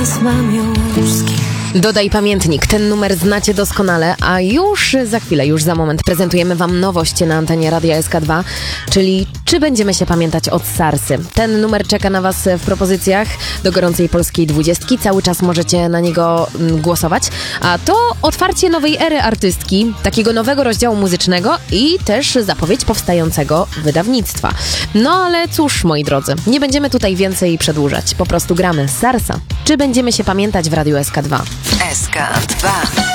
Dodaj pamiętnik, ten numer znacie doskonale, a już za chwilę, już za moment prezentujemy Wam nowość na antenie Radia SK2, czyli czy będziemy się pamiętać od Sarsy. Ten numer czeka na Was w propozycjach do gorącej polskiej 20. Cały czas możecie na niego głosować, a to otwarcie nowej ery artystki, takiego nowego rozdziału muzycznego i też zapowiedź powstającego wydawnictwa. No ale cóż, moi drodzy, nie będziemy tutaj więcej przedłużać, po prostu gramy Sarsa. Czy będziemy się pamiętać w Radiu SK2? SK2